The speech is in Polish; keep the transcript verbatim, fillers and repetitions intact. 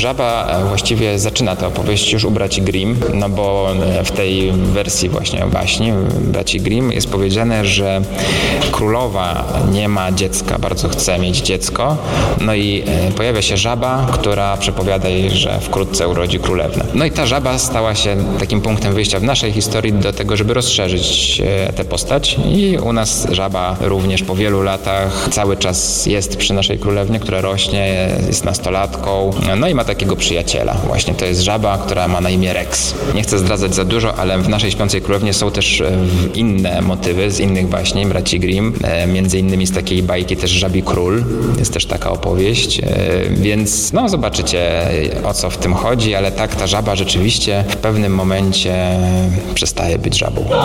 żaba właściwie zaczyna tę opowieść już u braci Grimm, no bo w tej wersji właśnie o baśni braci Grimm jest powiedziane, że królowa nie ma dziecka, bardzo chce mieć dziecko, no i pojawia się żaba, która przepowiada jej, że wkrótce urodzi królewnę. No i ta żaba stała się takim punktem wyjścia w naszej historii do tego, żeby rozszerzyć tę postać i u nas żaba również po wielu latach cały czas jest przy naszej królewnie, która rośnie, jest nastolatką, no i ma takiego przyjaciela. Właśnie to jest żaba, która ma na imię Rex. Nie chcę zdradzać za dużo, ale w naszej Śpiącej Królewnie są też inne motywy z innych baśni braci Grimm, między innymi z takiej bajki też Żabi Król, jest też taka opowieść, więc no zobaczycie, o co w tym chodzi, ale tak, ta żaba rzeczywiście w pewnym momencie przestaje być żabą.